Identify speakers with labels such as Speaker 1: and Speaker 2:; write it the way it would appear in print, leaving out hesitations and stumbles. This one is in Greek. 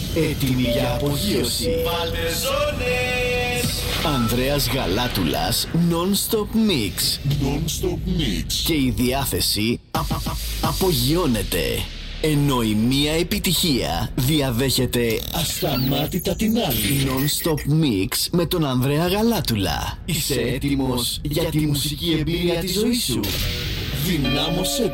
Speaker 1: Έτοιμοι για απογείωση.
Speaker 2: Βάλτε ζώνες.
Speaker 1: Ανδρέας Γαλάτουλας, Non-Stop Mix.
Speaker 3: Non-Stop Mix.
Speaker 1: Και η διάθεση απογειώνεται. Ενώ η μία επιτυχία διαδέχεται ασταμάτητα την άλλη. Non-Stop Mix με τον Ανδρέα Γαλάτουλα. Είσαι έτοιμος για τη μουσική εμπειρία της ζωής σου? Δυνάμωσε